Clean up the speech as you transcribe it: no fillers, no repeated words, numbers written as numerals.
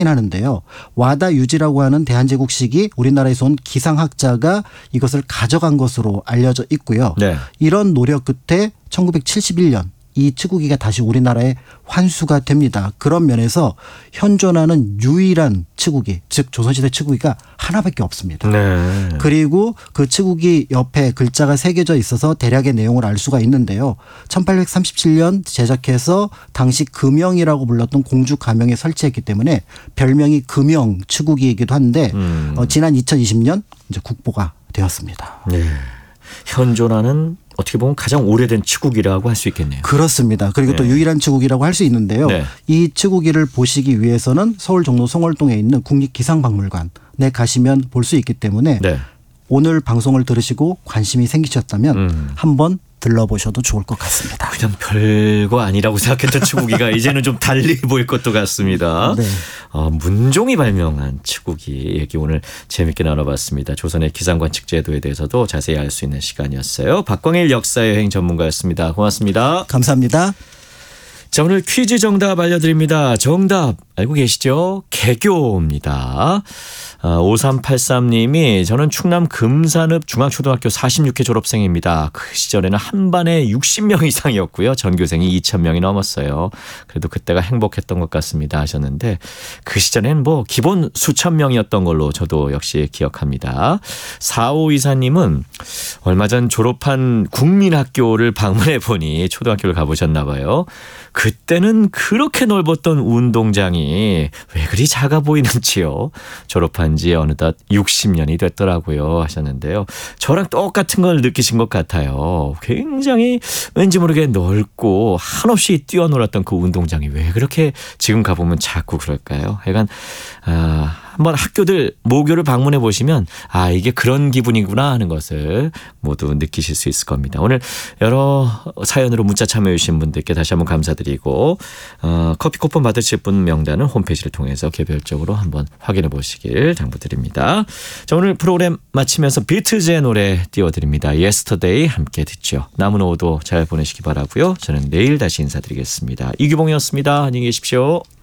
하는데요. 와다 유지라고 하는 대한제국식이 우리나라에서 온 기상학자가 이것을 가져간 것으로 알려져 있고요. 네. 이런 노력 끝에 1971년 이 치구기가 다시 우리나라에 환수가 됩니다. 그런 면에서 현존하는 유일한 치구기, 즉 조선시대 치구기가 하나밖에 없습니다. 네. 그리고 그 치구기 옆에 글자가 새겨져 있어서 대략의 내용을 알 수가 있는데요. 1837년 제작해서 당시 금영이라고 불렀던 공주 가명에 설치했기 때문에 별명이 금영 치구기이기도 한데 지난 2020년 이제 국보가 되었습니다. 네. 현존하는 어떻게 보면 가장 오래된 치국이라고 할 수 있겠네요. 그렇습니다. 그리고 또 유일한 치국이라고 할 수 있는데요. 네. 이 치국이를 보시기 위해서는 서울 종로 송월동에 있는 국립기상박물관에 가시면 볼 수 있기 때문에 네. 오늘 방송을 들으시고 관심이 생기셨다면 한번 들러보셔도 좋을 것 같습니다. 그냥 별거 아니라고 생각했던 치국이가 이제는 좀 달리 보일 것도 같습니다. 네. 문종이 발명한 치국이 얘기 오늘 재밌게 나눠봤습니다. 조선의 기상관측 제도에 대해서도 자세히 알 수 있는 시간이었어요. 박광일 역사여행 전문가였습니다. 고맙습니다. 감사합니다. 자, 오늘 퀴즈 정답 알려드립니다. 정답 알고 계시죠? 개교입니다. 5383님이 저는 충남 금산읍 중앙초등학교 46회 졸업생입니다. 그 시절에는 한 반에 60명 이상이었고요. 전교생이 2,000명이 넘었어요. 그래도 그때가 행복했던 것 같습니다 하셨는데 그 시절에는 뭐 기본 수천 명이었던 걸로 저도 역시 기억합니다. 4524님은 얼마 전 졸업한 국민학교를 방문해 보니 초등학교를 가보셨나 봐요. 그때는 그렇게 넓었던 운동장이 왜 그리 작아 보이는지요. 졸업한 지 어느덧 60년이 됐더라고요 하셨는데요. 저랑 똑같은 걸 느끼신 것 같아요. 굉장히 왠지 모르게 넓고 한없이 뛰어놀았던 그 운동장이 왜 그렇게 지금 가보면 자꾸 그럴까요? 하여간 한번 학교들 모교를 방문해 보시면 이게 그런 기분이구나 하는 것을 모두 느끼실 수 있을 겁니다. 오늘 여러 사연으로 문자 참여해 주신 분들께 다시 한번 감사드리고 커피 쿠폰 받으실 분 명단은 홈페이지를 통해서 개별적으로 한번 확인해 보시길 당부드립니다. 자, 오늘 프로그램 마치면서 비틀즈의 노래 띄워드립니다. Yesterday 함께 듣죠. 남은 오후도 잘 보내시기 바라고요. 저는 내일 다시 인사드리겠습니다. 이규봉이었습니다. 안녕히 계십시오.